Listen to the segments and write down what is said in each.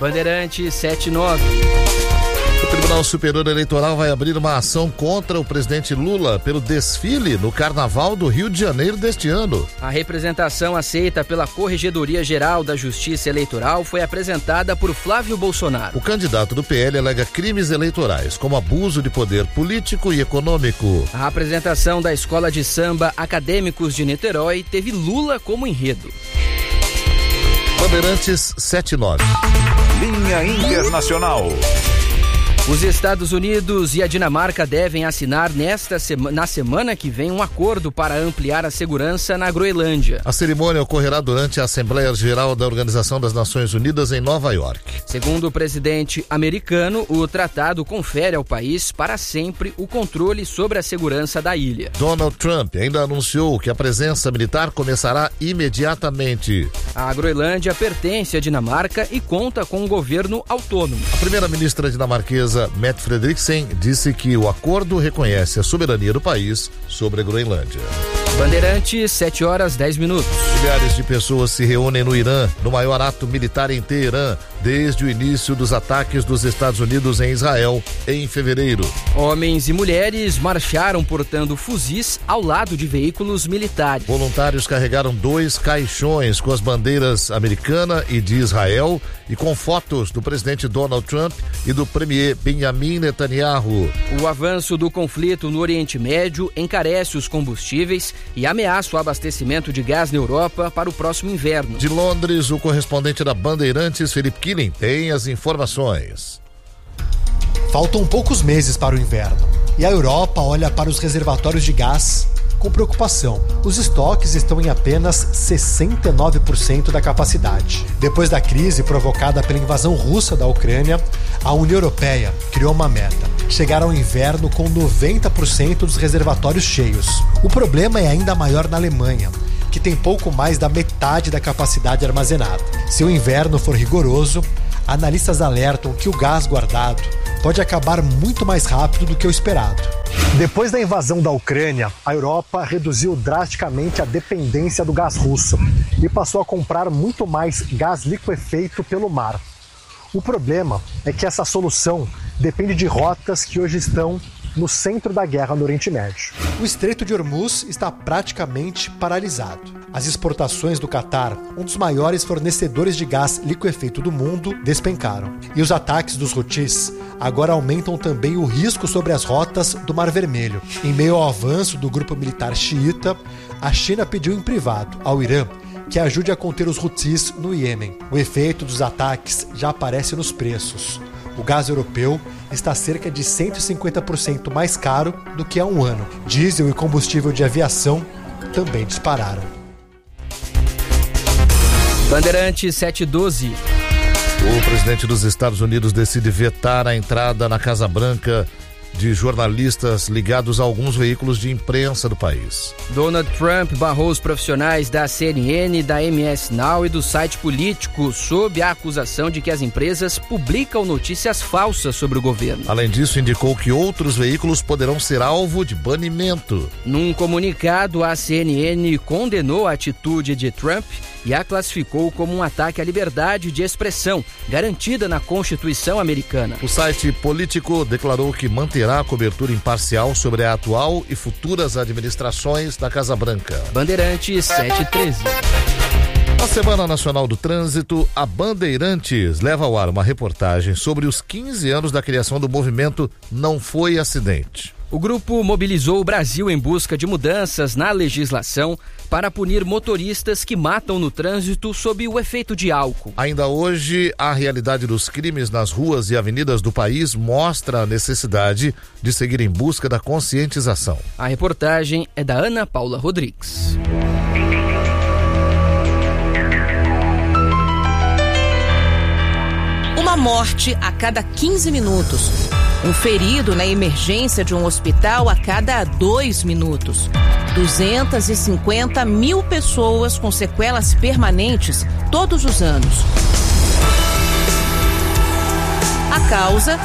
Bandeirantes 79. O Tribunal Superior Eleitoral vai abrir uma ação contra o presidente Lula pelo desfile no Carnaval do Rio de Janeiro deste ano. A representação aceita pela Corregedoria Geral da Justiça Eleitoral foi apresentada por Flávio Bolsonaro. O candidato do PL alega crimes eleitorais, como abuso de poder político e econômico. A apresentação da Escola de Samba Acadêmicos de Niterói teve Lula como enredo. Bandeirantes 79. Linha Internacional. Os Estados Unidos e a Dinamarca devem assinar na semana que vem um acordo para ampliar a segurança na Groenlândia. A cerimônia ocorrerá durante a Assembleia Geral da Organização das Nações Unidas em Nova York. Segundo o presidente americano, o tratado confere ao país para sempre o controle sobre a segurança da ilha. Donald Trump ainda anunciou que a presença militar começará imediatamente. A Groenlândia pertence à Dinamarca e conta com um governo autônomo. A primeira-ministra dinamarquesa Mette Frederiksen disse que o acordo reconhece a soberania do país sobre a Groenlândia. Bandeirantes, 7h10. Milhares de pessoas se reúnem no Irã, no maior ato militar em Teherã, desde o início dos ataques dos Estados Unidos em Israel, em fevereiro. Homens e mulheres marcharam portando fuzis ao lado de veículos militares. Voluntários carregaram 2 caixões com as bandeiras americana e de Israel e com fotos do presidente Donald Trump e do premier Benjamin Netanyahu. O avanço do conflito no Oriente Médio encarece os combustíveis e ameaça o abastecimento de gás na Europa para o próximo inverno. De Londres, o correspondente da Bandeirantes, Felipe Killing, tem as informações. Faltam poucos meses para o inverno e a Europa olha para os reservatórios de gás com preocupação. Os estoques estão em apenas 69% da capacidade. Depois da crise provocada pela invasão russa da Ucrânia, a União Europeia criou uma meta: chegar ao inverno com 90% dos reservatórios cheios. O problema é ainda maior na Alemanha, que tem pouco mais da metade da capacidade armazenada. Se o inverno for rigoroso, analistas alertam que o gás guardado pode acabar muito mais rápido do que o esperado. Depois da invasão da Ucrânia, a Europa reduziu drasticamente a dependência do gás russo e passou a comprar muito mais gás liquefeito pelo mar. O problema é que essa solução depende de rotas que hoje estão no centro da guerra no Oriente Médio. O Estreito de Hormuz está praticamente paralisado. As exportações do Catar, um dos maiores fornecedores de gás liquefeito do mundo, despencaram. E os ataques dos Houthis agora aumentam também o risco sobre as rotas do Mar Vermelho. Em meio ao avanço do grupo militar xiita, a China pediu em privado ao Irã que ajude a conter os Houthis no Iêmen. O efeito dos ataques já aparece nos preços. O gás europeu está cerca de 150% mais caro do que há um ano. Diesel e combustível de aviação também dispararam. Bandeirantes 712. O presidente dos Estados Unidos decide vetar a entrada na Casa Branca de jornalistas ligados a alguns veículos de imprensa do país. Donald Trump barrou os profissionais da CNN, da MS Now e do site político sob a acusação de que as empresas publicam notícias falsas sobre o governo. Além disso, indicou que outros veículos poderão ser alvo de banimento. Num comunicado, a CNN condenou a atitude de Trump e a classificou como um ataque à liberdade de expressão, garantida na Constituição americana. O site político declarou que manterá a cobertura imparcial sobre a atual e futuras administrações da Casa Branca. Bandeirantes 713. Na Semana Nacional do Trânsito, a Bandeirantes leva ao ar uma reportagem sobre os 15 anos da criação do movimento Não Foi Acidente. O grupo mobilizou o Brasil em busca de mudanças na legislação para punir motoristas que matam no trânsito sob o efeito de álcool. Ainda hoje, a realidade dos crimes nas ruas e avenidas do país mostra a necessidade de seguir em busca da conscientização. A reportagem é da Ana Paula Rodrigues. Uma morte a cada 15 minutos. Um ferido na emergência de um hospital a cada 2 minutos. 250 mil pessoas com sequelas permanentes todos os anos. A causa: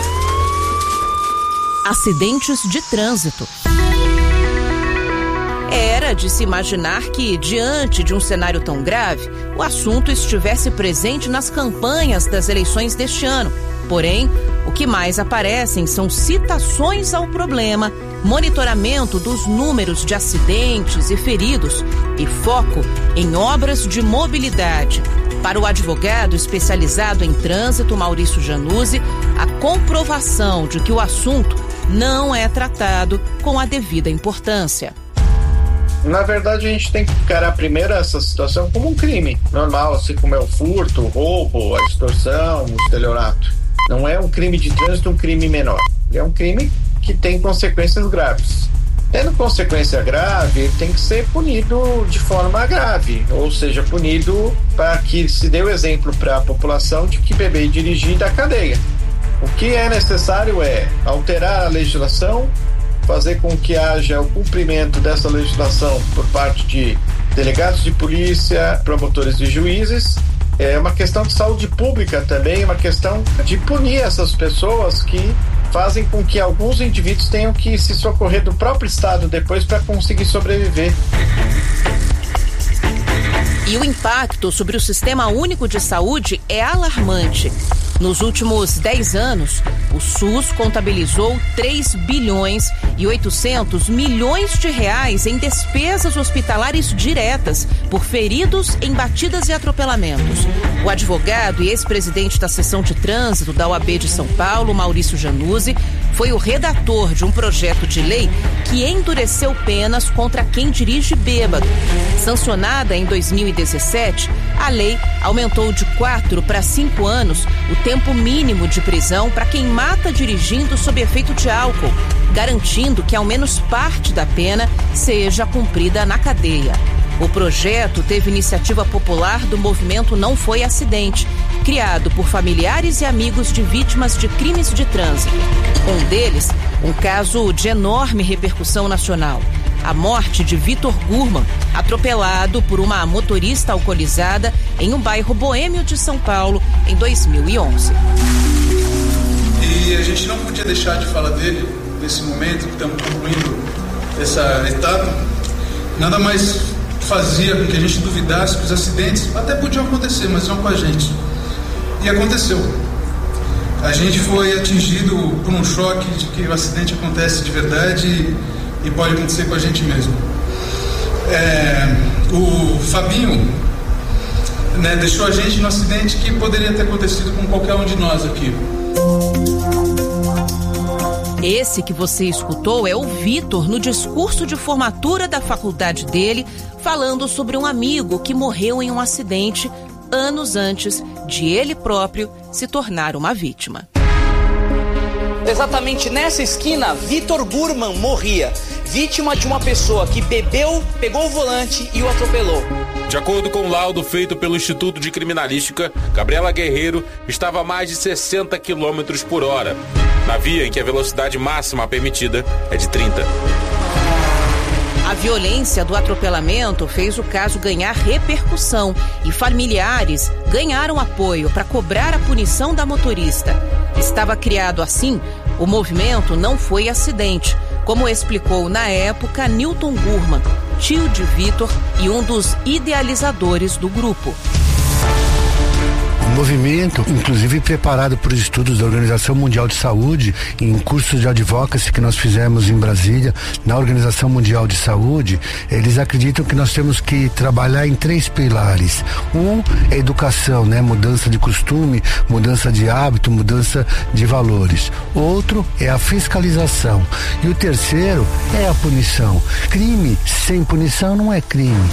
acidentes de trânsito. Era de se imaginar que, diante de um cenário tão grave, o assunto estivesse presente nas campanhas das eleições deste ano. Porém, o que mais aparecem são citações ao problema, monitoramento dos números de acidentes e feridos e foco em obras de mobilidade. Para o advogado especializado em trânsito, Maurício Januzzi, a comprovação de que o assunto não é tratado com a devida importância. Na verdade, a gente tem que encarar primeiro essa situação como um crime normal, assim como é o furto, o roubo, a extorsão, o estelionato. Não é um crime de trânsito, um crime menor. É um crime que tem consequências graves. Tendo consequência grave, ele tem que ser punido de forma grave, ou seja, punido para que se dê o exemplo para a população de que beber e dirigir dá cadeia. O que é necessário é alterar a legislação, fazer com que haja o cumprimento dessa legislação por parte de delegados de polícia, promotores e juízes. É uma questão de saúde pública também, uma questão de punir essas pessoas que fazem com que alguns indivíduos tenham que se socorrer do próprio Estado depois para conseguir sobreviver. E o impacto sobre o Sistema Único de Saúde é alarmante. Nos últimos 10 anos, o SUS contabilizou 3 bilhões e 800 milhões de reais em despesas hospitalares diretas por feridos em batidas e atropelamentos. O advogado e ex-presidente da seção de trânsito da OAB de São Paulo, Maurício Januzzi, foi o redator de um projeto de lei que endureceu penas contra quem dirige bêbado. Sancionada em 2017, a lei aumentou de 4 para 5 anos o tempo mínimo de prisão para quem mata dirigindo sob efeito de álcool, garantindo que ao menos parte da pena seja cumprida na cadeia. O projeto teve iniciativa popular do movimento Não Foi Acidente, criado por familiares e amigos de vítimas de crimes de trânsito. Um deles, um caso de enorme repercussão nacional. A morte de Vitor Gurman, atropelado por uma motorista alcoolizada em um bairro boêmio de São Paulo em 2011. E a gente não podia deixar de falar dele nesse momento que estamos concluindo essa etapa. Nada mais fazia com que a gente duvidasse que os acidentes até podiam acontecer, mas não com a gente. E aconteceu. A gente foi atingido por um choque de que o acidente acontece de verdade e pode acontecer com a gente mesmo. O Fabinho, deixou a gente no acidente que poderia ter acontecido com qualquer um de nós aqui. Esse que você escutou é o Vitor no discurso de formatura da faculdade dele, falando sobre um amigo que morreu em um acidente anos antes de ele próprio se tornar uma vítima. Exatamente nessa esquina, Vitor Gurman morria, vítima de uma pessoa que bebeu, pegou o volante e o atropelou. De acordo com o laudo feito pelo Instituto de Criminalística, Gabriela Guerreiro estava a mais de 60 km por hora, na via em que a velocidade máxima permitida é de 30. A violência do atropelamento fez o caso ganhar repercussão e familiares ganharam apoio para cobrar a punição da motorista. Estava criado assim o movimento Não Foi Acidente, como explicou na época Newton Gurman, tio de Vitor e um dos idealizadores do grupo. O movimento, inclusive preparado por estudos da Organização Mundial de Saúde, em cursos de advocacy que nós fizemos em Brasília, na Organização Mundial de Saúde, eles acreditam que nós temos que trabalhar em 3 pilares. Um é educação, mudança de costume, mudança de hábito, mudança de valores. Outro é a fiscalização. E o terceiro é a punição. Crime sem punição não é crime.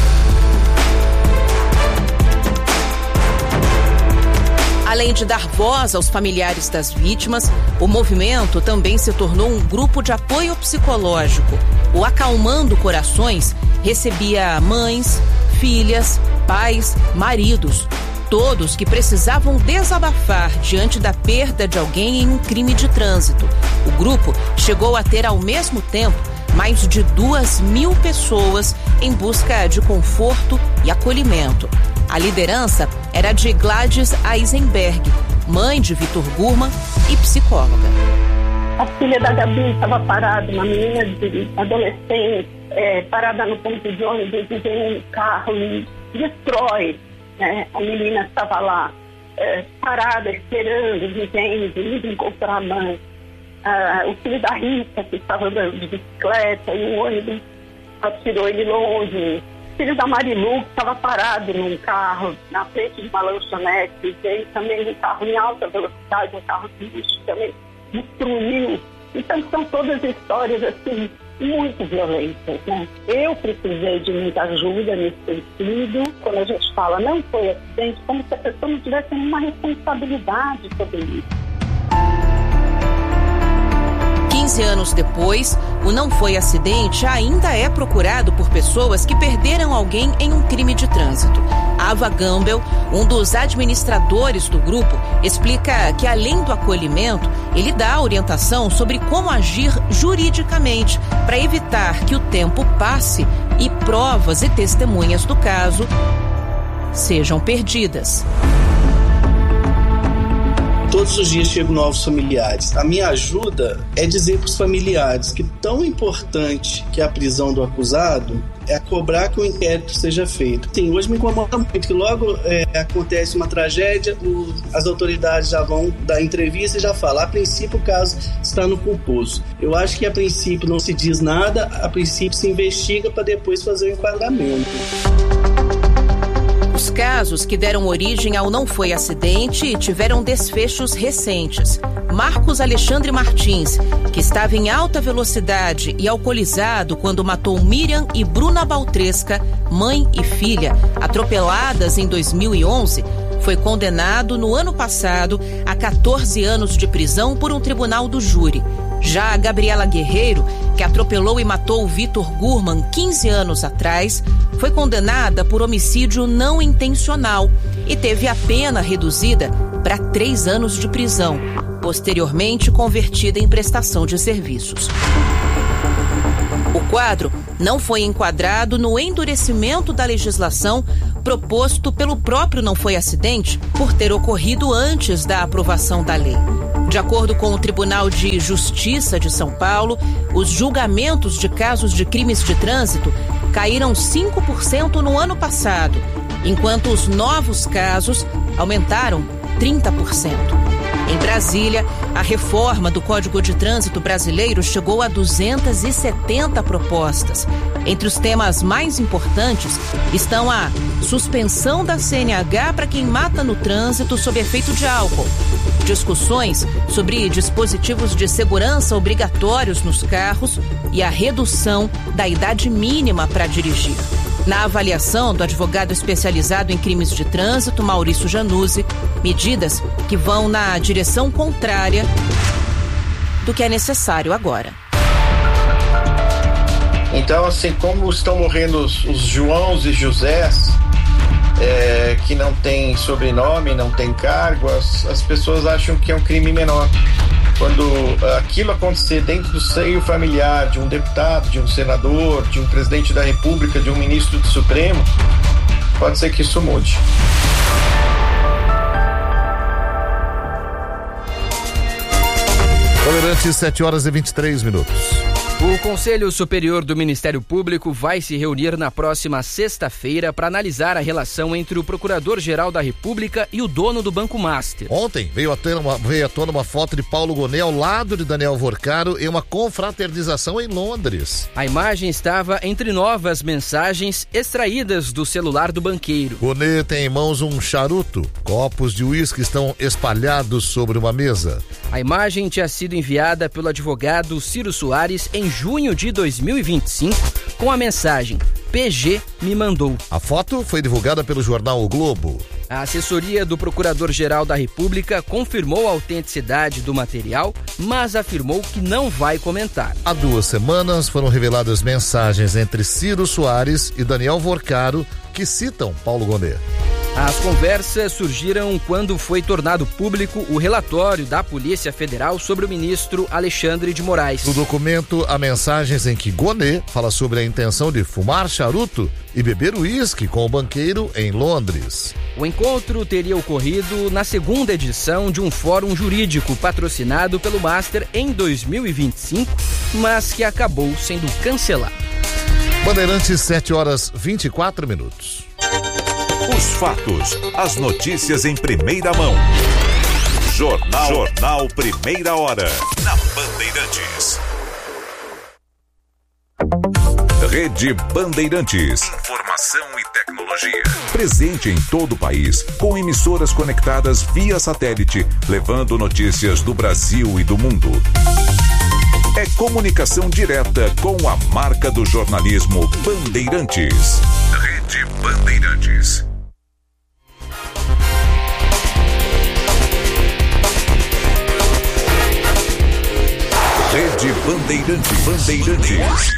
Além de dar voz aos familiares das vítimas, o movimento também se tornou um grupo de apoio psicológico. O Acalmando Corações recebia mães, filhas, pais, maridos, todos que precisavam desabafar diante da perda de alguém em um crime de trânsito. O grupo chegou a ter ao mesmo tempo mais de 2.000 pessoas em busca de conforto e acolhimento. A liderança era de Gladys Eisenberg, mãe de Vitor Gurman e psicóloga. A filha da Gabi estava parada, uma menina adolescente, parada no ponto de ônibus e vem um carro e destrói, né? A menina estava lá, parada, esperando, vivendo, indo encontrar a mãe. O filho da Rita, que estava andando de bicicleta, e o ônibus atirou ele longe. O filho da Marilu, que estava parado num carro, na frente de uma lanchonete, e veio também um carro em alta velocidade, um carro de lixo também destruiu. Então são todas histórias assim muito violentas, né? Eu precisei de muita ajuda nesse sentido. Quando a gente fala não foi acidente, como se a pessoa não tivesse nenhuma responsabilidade sobre isso. 15 anos depois, o Não Foi Acidente ainda é procurado por pessoas que perderam alguém em um crime de trânsito. Ava Gamble, um dos administradores do grupo, explica que, além do acolhimento, ele dá orientação sobre como agir juridicamente para evitar que o tempo passe e provas e testemunhas do caso sejam perdidas. Todos os dias chegam novos familiares. A minha ajuda é dizer para os familiares que tão importante que a prisão do acusado é cobrar que o inquérito seja feito. Sim, hoje me incomoda muito que logo acontece uma tragédia, as autoridades já vão dar entrevista e já falam, a princípio o caso está no culposo. Eu acho que a princípio não se diz nada, a princípio se investiga para depois fazer o enquadramento. Os casos que deram origem ao Não Foi Acidente tiveram desfechos recentes. Marcos Alexandre Martins, que estava em alta velocidade e alcoolizado quando matou Miriam e Bruna Baltresca, mãe e filha, atropeladas em 2011, foi condenado no ano passado a 14 anos de prisão por um tribunal do júri. Já a Gabriela Guerreiro, que atropelou e matou o Vitor Gurman 15 anos atrás, foi condenada por homicídio não intencional e teve a pena reduzida para 3 anos de prisão, posteriormente convertida em prestação de serviços. O quadro não foi enquadrado no endurecimento da legislação proposto pelo próprio Não Foi Acidente por ter ocorrido antes da aprovação da lei. De acordo com o Tribunal de Justiça de São Paulo, os julgamentos de casos de crimes de trânsito caíram 5% no ano passado, enquanto os novos casos aumentaram 30%. Em Brasília, a reforma do Código de Trânsito brasileiro chegou a 270 propostas. Entre os temas mais importantes estão a suspensão da CNH para quem mata no trânsito sob efeito de álcool, discussões sobre dispositivos de segurança obrigatórios nos carros e a redução da idade mínima para dirigir. Na avaliação do advogado especializado em crimes de trânsito, Maurício Januzzi, medidas que vão na direção contrária do que é necessário agora. Então, assim, como estão morrendo os Joãos e Josés, que não tem sobrenome, não tem cargo, as pessoas acham que é um crime menor. Quando aquilo acontecer dentro do seio familiar de um deputado, de um senador, de um presidente da República, de um ministro do Supremo, pode ser que isso mude. Tolerantes, 7h23. O Conselho Superior do Ministério Público vai se reunir na próxima sexta-feira para analisar a relação entre o Procurador-Geral da República e o dono do Banco Master. Ontem veio à tona uma foto de Paulo Gonet ao lado de Daniel Vorcaro em uma confraternização em Londres. A imagem estava entre novas mensagens extraídas do celular do banqueiro. Gonet tem em mãos um charuto. Copos de uísque estão espalhados sobre uma mesa. A imagem tinha sido enviada pelo advogado Ciro Soares em junho de 2025 com a mensagem PG me mandou. A foto foi divulgada pelo jornal O Globo. A assessoria do Procurador-Geral da República confirmou a autenticidade do material, mas afirmou que não vai comentar. Há 2 semanas foram reveladas mensagens entre Ciro Soares e Daniel Vorcaro que citam Paulo Gonet. As conversas surgiram quando foi tornado público o relatório da Polícia Federal sobre o ministro Alexandre de Moraes. No documento, há mensagens em que Gonet fala sobre a intenção de fumar charuto e beber uísque com o banqueiro em Londres. O encontro teria ocorrido na segunda edição de um fórum jurídico patrocinado pelo Master em 2025, mas que acabou sendo cancelado. Bandeirantes, 7h24. Os fatos, as notícias em primeira mão. Jornal Primeira Hora, na Bandeirantes. Rede Bandeirantes. Informação e tecnologia. Presente em todo o país, com emissoras conectadas via satélite, levando notícias do Brasil e do mundo. É comunicação direta com a marca do jornalismo Bandeirantes. Rede Bandeirantes. Rede Bandeirantes.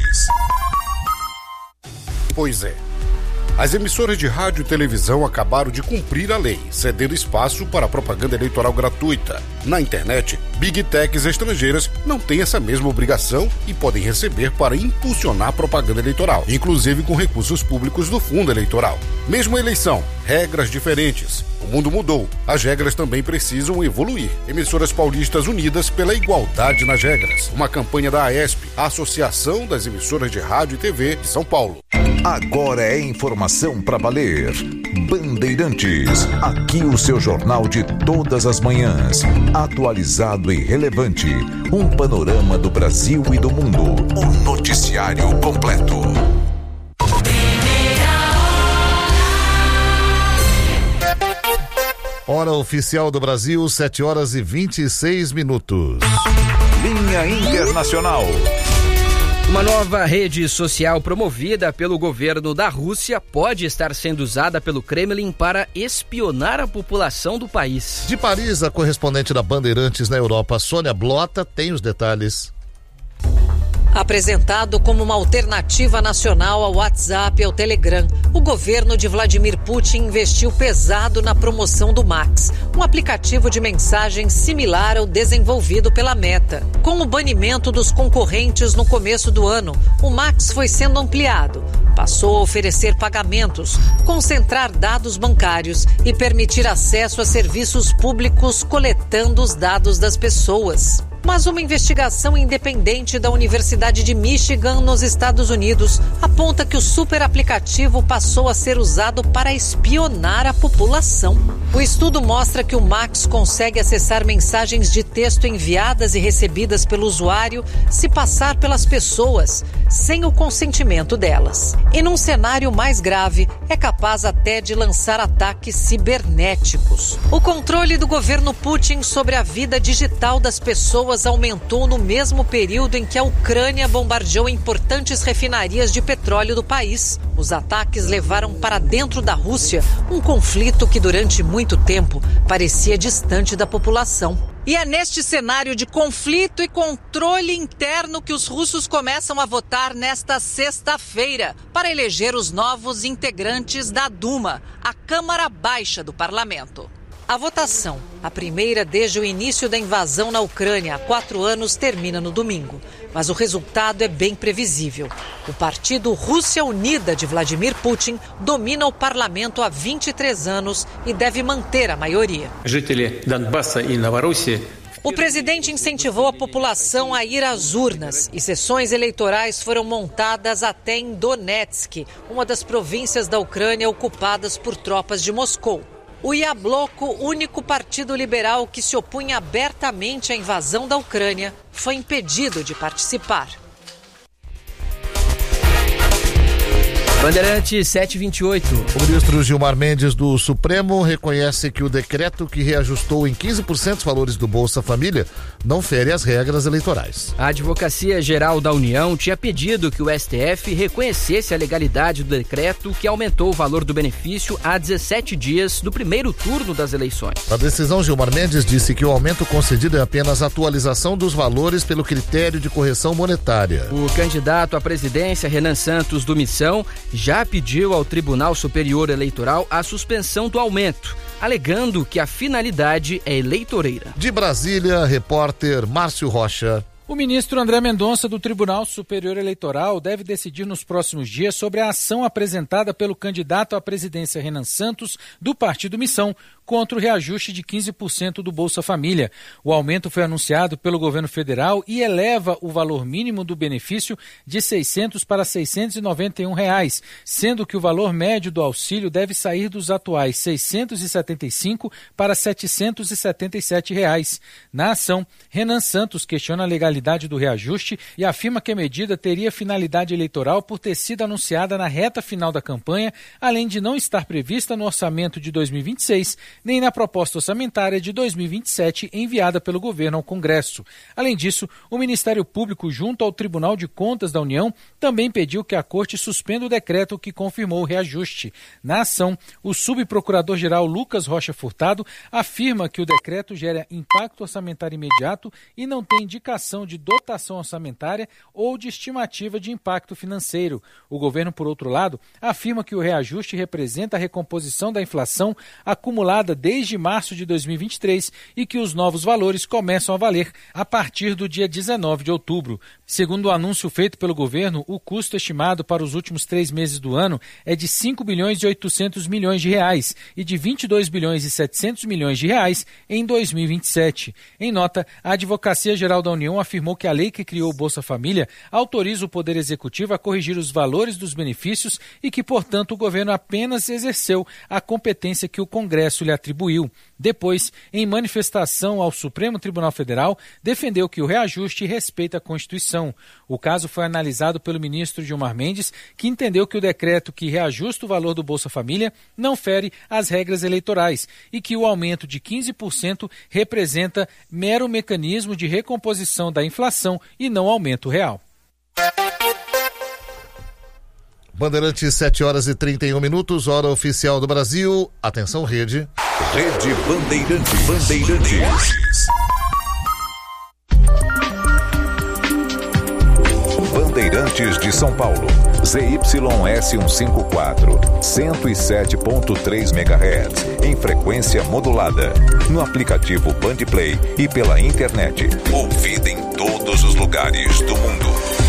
Pois é. As emissoras de rádio e televisão acabaram de cumprir a lei, cedendo espaço para a propaganda eleitoral gratuita. Na internet, Big Techs estrangeiras não têm essa mesma obrigação e podem receber para impulsionar propaganda eleitoral, inclusive com recursos públicos do fundo eleitoral. Mesma eleição, regras diferentes. O mundo mudou, as regras também precisam evoluir. Emissoras paulistas unidas pela igualdade nas regras. Uma campanha da AESP, a Associação das Emissoras de Rádio e TV de São Paulo. Agora é informação para valer. Bandeirantes, aqui o seu jornal de todas as manhãs. Atualizado e relevante. Um panorama do Brasil e do mundo. O noticiário completo. Hora oficial do Brasil, 7h26. Linha Internacional. Uma nova rede social promovida pelo governo da Rússia pode estar sendo usada pelo Kremlin para espionar a população do país. De Paris, a correspondente da Bandeirantes na Europa, Sônia Blota, tem os detalhes. Apresentado como uma alternativa nacional ao WhatsApp e ao Telegram, o governo de Vladimir Putin investiu pesado na promoção do Max, um aplicativo de mensagem similar ao desenvolvido pela Meta. Com o banimento dos concorrentes no começo do ano, o Max foi sendo ampliado. Passou a oferecer pagamentos, concentrar dados bancários e permitir acesso a serviços públicos coletando os dados das pessoas. Mas uma investigação independente da Universidade de Michigan, nos Estados Unidos, aponta que o super aplicativo passou a ser usado para espionar a população. O estudo mostra que o Max consegue acessar mensagens de texto enviadas e recebidas pelo usuário se passar pelas pessoas, sem o consentimento delas. E num cenário mais grave, é capaz até de lançar ataques cibernéticos. O controle do governo Putin sobre a vida digital das pessoas aumentou no mesmo período em que a Ucrânia bombardeou importantes refinarias de petróleo do país. Os ataques levaram para dentro da Rússia um conflito que durante muito tempo parecia distante da população. E é neste cenário de conflito e controle interno que os russos começam a votar nesta sexta-feira para eleger os novos integrantes da Duma, a Câmara Baixa do Parlamento. A votação, a primeira desde o início da invasão na Ucrânia há 4 anos, termina no domingo. Mas o resultado é bem previsível. O partido Rússia Unida de Vladimir Putin domina o parlamento há 23 anos e deve manter a maioria. O presidente incentivou a população a ir às urnas e sessões eleitorais foram montadas até em Donetsk, uma das províncias da Ucrânia ocupadas por tropas de Moscou. O Yabloko, único partido liberal que se opunha abertamente à invasão da Ucrânia, foi impedido de participar. Bandeirantes 728. O ministro Gilmar Mendes do Supremo reconhece que o decreto que reajustou em 15% os valores do Bolsa Família não fere as regras eleitorais. A Advocacia Geral da União tinha pedido que o STF reconhecesse a legalidade do decreto que aumentou o valor do benefício a 17 dias do primeiro turno das eleições. A decisão, Gilmar Mendes disse que o aumento concedido é apenas a atualização dos valores pelo critério de correção monetária. O candidato à presidência, Renan Santos do Missão, já pediu ao Tribunal Superior Eleitoral a suspensão do aumento, alegando que a finalidade é eleitoreira. De Brasília, repórter Márcio Rocha. O ministro André Mendonça, do Tribunal Superior Eleitoral, deve decidir nos próximos dias sobre a ação apresentada pelo candidato à presidência Renan Santos, do Partido Missão, contra o reajuste de 15% do Bolsa Família. O aumento foi anunciado pelo governo federal e eleva o valor mínimo do benefício de R$ 600 para R$ 691, sendo que o valor médio do auxílio deve sair dos atuais R$ 675 para R$ 777. Na ação, Renan Santos questiona a legalidade do reajuste e afirma que a medida teria finalidade eleitoral por ter sido anunciada na reta final da campanha, além de não estar prevista no orçamento de 2026, nem na proposta orçamentária de 2027 enviada pelo governo ao Congresso. Além disso, o Ministério Público, junto ao Tribunal de Contas da União, também pediu que a Corte suspenda o decreto que confirmou o reajuste. Na ação, o subprocurador-geral Lucas Rocha Furtado afirma que o decreto gera impacto orçamentário imediato e não tem indicação de dotação orçamentária ou de estimativa de impacto financeiro. O governo, por outro lado, afirma que o reajuste representa a recomposição da inflação acumulada desde março de 2023 e que os novos valores começam a valer a partir do dia 19 de outubro. Segundo o anúncio feito pelo governo, o custo estimado para os últimos 3 meses do ano é de R$ 5 bilhões e 800 milhões e de R$ 22 bilhões e 700 milhões em 2027. Em nota, a Advocacia Geral da União afirmou que a lei que criou o Bolsa Família autoriza o Poder Executivo a corrigir os valores dos benefícios e que, portanto, o governo apenas exerceu a competência que o Congresso lhe atribuiu. Depois, em manifestação ao Supremo Tribunal Federal, defendeu que o reajuste respeita a Constituição. O caso foi analisado pelo ministro Gilmar Mendes, que entendeu que o decreto que reajusta o valor do Bolsa Família não fere as regras eleitorais e que o aumento de 15% representa mero mecanismo de recomposição da inflação e não aumento real. Bandeirantes, 7h31, hora oficial do Brasil. Atenção, rede. Rede Bandeirantes. Bandeirantes de São Paulo. ZYS154, 107.3 MHz, em frequência modulada. No aplicativo Bandplay e pela internet. Ouvida em todos os lugares do mundo.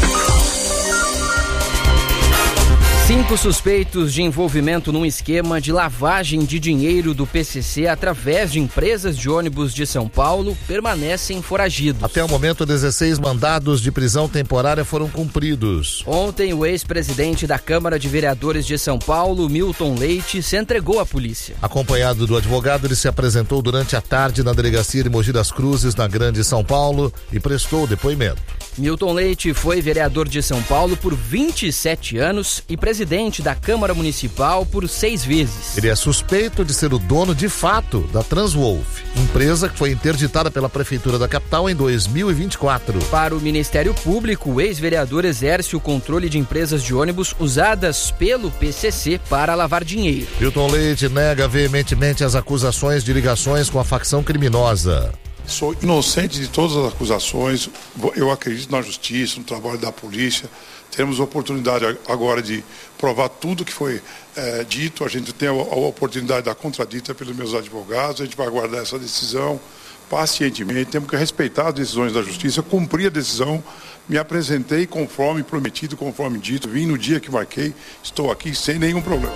5 suspeitos de envolvimento num esquema de lavagem de dinheiro do PCC através de empresas de ônibus de São Paulo permanecem foragidos. Até o momento, 16 mandados de prisão temporária foram cumpridos. Ontem, o ex-presidente da Câmara de Vereadores de São Paulo, Milton Leite, se entregou à polícia. Acompanhado do advogado, ele se apresentou durante a tarde na delegacia de Mogi das Cruzes, na Grande São Paulo, e prestou depoimento. Milton Leite foi vereador de São Paulo por 27 anos e presidente da Câmara Municipal por 6 vezes. Ele é suspeito de ser o dono de fato da Transwolf, empresa que foi interditada pela Prefeitura da capital em 2024. Para o Ministério Público, o ex-vereador exerce o controle de empresas de ônibus usadas pelo PCC para lavar dinheiro. Milton Leite nega veementemente as acusações de ligações com a facção criminosa. Sou inocente de todas as acusações, eu acredito na justiça, no trabalho da polícia. Temos a oportunidade agora de provar tudo que foi dito, a gente tem a oportunidade da contradita pelos meus advogados, a gente vai aguardar essa decisão pacientemente, temos que respeitar as decisões da justiça, cumprir a decisão, me apresentei conforme prometido, conforme dito, vim no dia que marquei, estou aqui sem nenhum problema.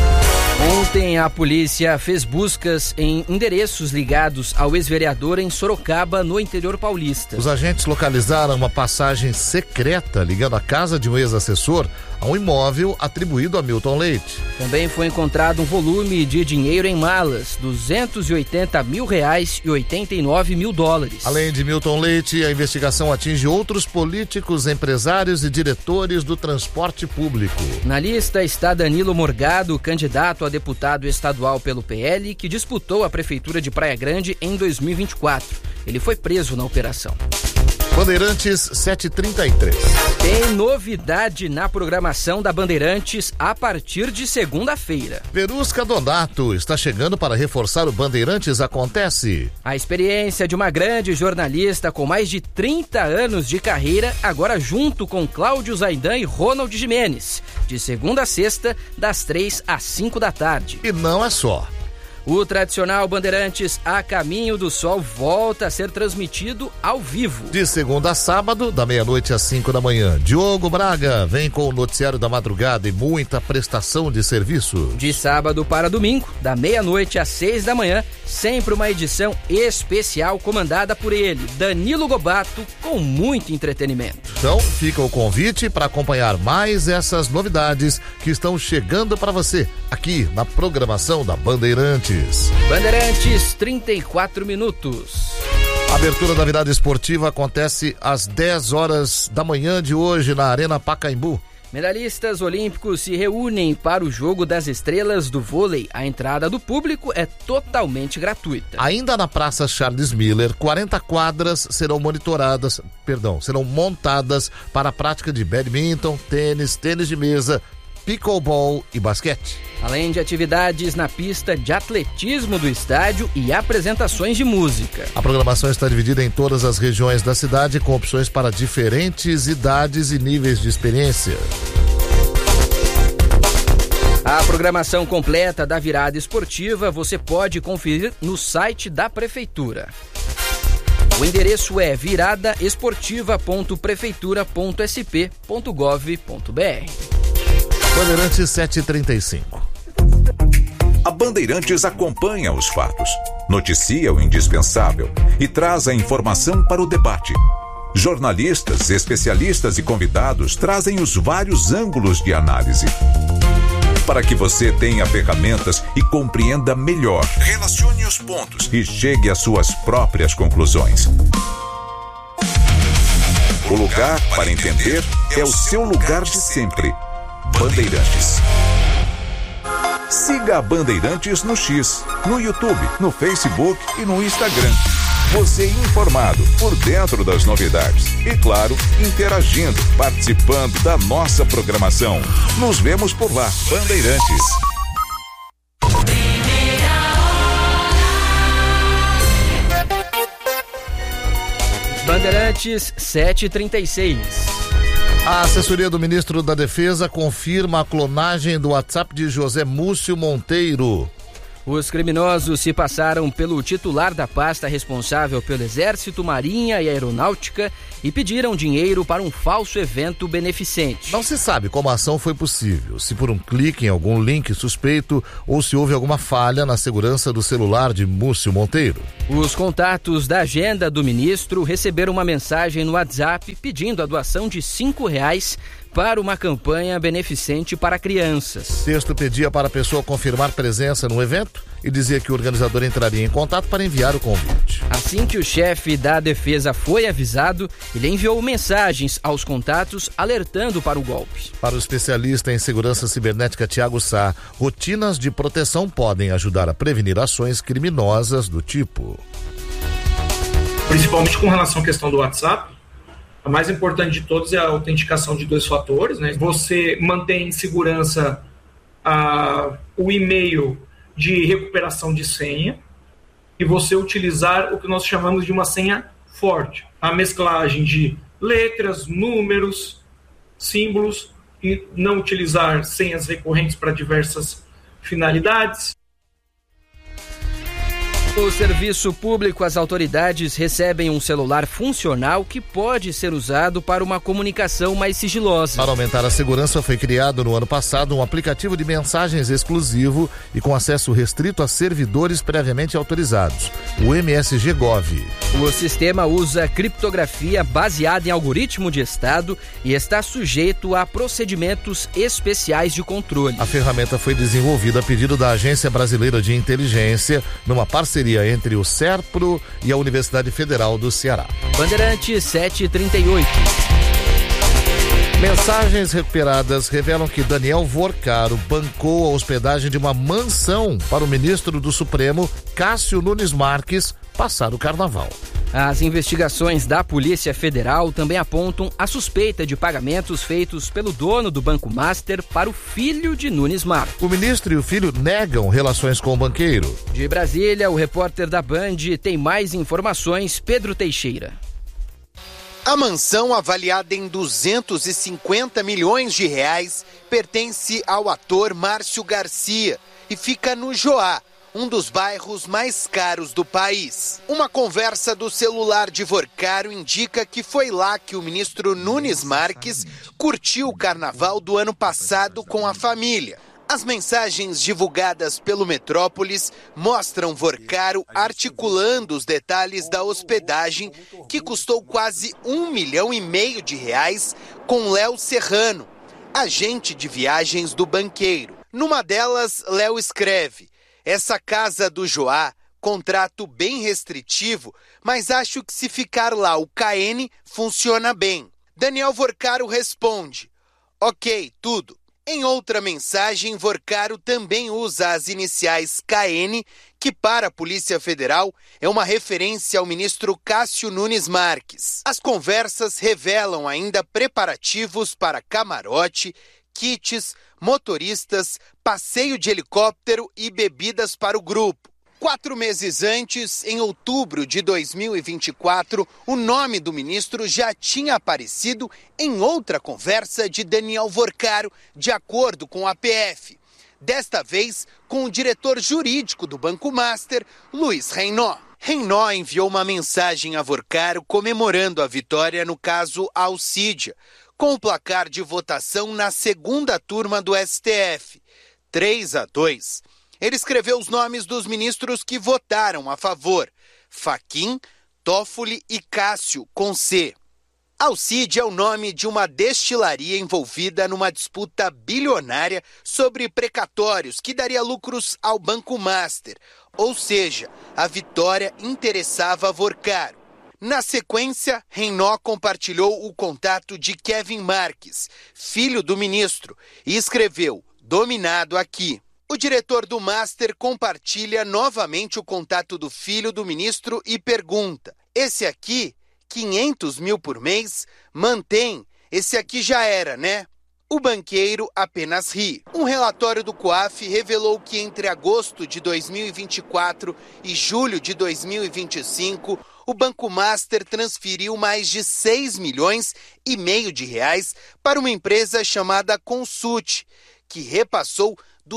Ontem, a polícia fez buscas em endereços ligados ao ex-vereador em Sorocaba, no interior paulista. Os agentes localizaram uma passagem secreta ligando a casa de um ex-assessor a um imóvel atribuído a Milton Leite. Também foi encontrado um volume de dinheiro em malas, R$280 mil e 89 mil dólares. Além de Milton Leite, a investigação atinge outros políticos, empresários e diretores do transporte público. Na lista está Danilo Morgado, candidato a deputado estadual pelo PL, que disputou a prefeitura de Praia Grande em 2024. Ele foi preso na operação. Bandeirantes, 7h33. Tem novidade na programação da Bandeirantes a partir de segunda-feira. Verusca Donato está chegando para reforçar o Bandeirantes Acontece. A experiência de uma grande jornalista com mais de 30 anos de carreira, agora junto com Cláudio Zaidan e Ronald Gimenez. De segunda a sexta, das 3 às 5 da tarde. E não é só. O tradicional Bandeirantes A Caminho do Sol volta a ser transmitido ao vivo. De segunda a sábado, da meia-noite às 5 da manhã. Diogo Braga vem com o noticiário da madrugada e muita prestação de serviço. De sábado para domingo, da meia-noite às 6 da manhã, sempre uma edição especial comandada por ele, Danilo Gobato, com muito entretenimento. Então, fica o convite para acompanhar mais essas novidades que estão chegando para você aqui na programação da Bandeirantes. Bandeirantes, 34 minutos. A abertura da virada esportiva acontece às 10 horas da manhã de hoje na Arena Pacaembu. Medalhistas olímpicos se reúnem para o Jogo das Estrelas do vôlei. A entrada do público é totalmente gratuita. Ainda na Praça Charles Miller, 40 quadras serão montadas para a prática de badminton, tênis de mesa, pickleball e basquete. Além de atividades na pista de atletismo do estádio e apresentações de música. A programação está dividida em todas as regiões da cidade com opções para diferentes idades e níveis de experiência. A programação completa da virada esportiva você pode conferir no site da Prefeitura. O endereço é viradaesportiva.prefeitura.sp.gov.br. Bandeirantes 735. A Bandeirantes acompanha os fatos, noticia o indispensável e traz a informação para o debate. Jornalistas, especialistas e convidados trazem os vários ângulos de análise. Para que você tenha ferramentas e compreenda melhor, relacione os pontos e chegue às suas próprias conclusões. O lugar para entender é o seu lugar de sempre. Bandeirantes. Siga a Bandeirantes no X, no YouTube, no Facebook e no Instagram. Você informado, por dentro das novidades. E claro, interagindo, participando da nossa programação. Nos vemos por lá. Bandeirantes. Bandeirantes 736. A assessoria do ministro da Defesa confirma a clonagem do WhatsApp de José Múcio Monteiro. Os criminosos se passaram pelo titular da pasta responsável pelo Exército, Marinha e Aeronáutica e pediram dinheiro para um falso evento beneficente. Não se sabe como a ação foi possível, se por um clique em algum link suspeito ou se houve alguma falha na segurança do celular de Múcio Monteiro. Os contatos da agenda do ministro receberam uma mensagem no WhatsApp pedindo a doação de R$5 para uma campanha beneficente para crianças. O texto pedia para a pessoa confirmar presença no evento e dizia que o organizador entraria em contato para enviar o convite. Assim que o chefe da defesa foi avisado, ele enviou mensagens aos contatos alertando para o golpe. Para o especialista em segurança cibernética Tiago Sá, rotinas de proteção podem ajudar a prevenir ações criminosas do tipo. Principalmente com relação à questão do WhatsApp, a mais importante de todos é a autenticação de 2 fatores, né? Você mantém em segurança o e-mail de recuperação de senha e você utilizar o que nós chamamos de uma senha forte. A mesclagem de letras, números, símbolos e não utilizar senhas recorrentes para diversas finalidades. No serviço público, as autoridades recebem um celular funcional que pode ser usado para uma comunicação mais sigilosa. Para aumentar a segurança, foi criado no ano passado um aplicativo de mensagens exclusivo e com acesso restrito a servidores previamente autorizados, o MSG Gov. O sistema usa criptografia baseada em algoritmo de estado e está sujeito a procedimentos especiais de controle. A ferramenta foi desenvolvida a pedido da Agência Brasileira de Inteligência, numa parceria entre o SERPRO e a Universidade Federal do Ceará. Bandeirantes 738. Mensagens recuperadas revelam que Daniel Vorcaro bancou a hospedagem de uma mansão para o ministro do Supremo, Cássio Nunes Marques, passar o carnaval. As investigações da Polícia Federal também apontam a suspeita de pagamentos feitos pelo dono do Banco Master para o filho de Nunes Marques. O ministro e o filho negam relações com o banqueiro. De Brasília, o repórter da Band tem mais informações, Pedro Teixeira. A mansão, avaliada em 250 milhões de reais, pertence ao ator Márcio Garcia e fica no Joá, um dos bairros mais caros do país. Uma conversa do celular de Vorcaro indica que foi lá que o ministro Nunes Marques curtiu o carnaval do ano passado com a família. As mensagens divulgadas pelo Metrópolis mostram Vorcaro articulando os detalhes da hospedagem, que custou quase R$1,5 milhão com Léo Serrano, agente de viagens do banqueiro. Numa delas, Léo escreve: essa casa do Joá, contrato bem restritivo, mas acho que se ficar lá o KN funciona bem. Daniel Vorcaro responde: ok, tudo. Em outra mensagem, Vorcaro também usa as iniciais KN, que para a Polícia Federal é uma referência ao ministro Cássio Nunes Marques. As conversas revelam ainda preparativos para camarote, kits, motoristas, passeio de helicóptero e bebidas para o grupo. 4 meses antes, em outubro de 2024, o nome do ministro já tinha aparecido em outra conversa de Daniel Vorcaro, de acordo com a PF. Desta vez, com o diretor jurídico do Banco Master, Luiz Reynó. Reynó enviou uma mensagem a Vorcaro comemorando a vitória no caso Alcídia, com o placar de votação na segunda turma do STF, 3-2. Ele escreveu os nomes dos ministros que votaram a favor: Fachin, Toffoli e Cássio, com C. Alcídia é o nome de uma destilaria envolvida numa disputa bilionária sobre precatórios que daria lucros ao Banco Master, ou seja, a vitória interessava a Vorcaro. Na sequência, Reynó compartilhou o contato de Kevin Marques, filho do ministro, e escreveu: dominado aqui. O diretor do Master compartilha novamente o contato do filho do ministro e pergunta: esse aqui, 500 mil por mês? Mantém, esse aqui já era, né? O banqueiro apenas ri. Um relatório do COAF revelou que entre agosto de 2024 e julho de 2025, o Banco Master transferiu mais de R$6,5 milhões para uma empresa chamada Consult, que repassou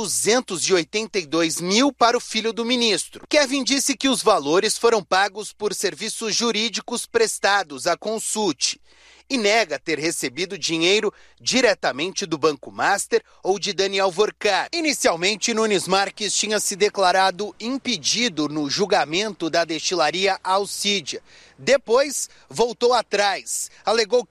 282 mil para o filho do ministro. Kevin disse que os valores foram pagos por serviços jurídicos prestados à Consult e nega ter recebido dinheiro diretamente do Banco Master ou de Daniel Vorcaro. Inicialmente, Nunes Marques tinha se declarado impedido no julgamento da destilaria Alcídia. Depois, voltou atrás. Alegou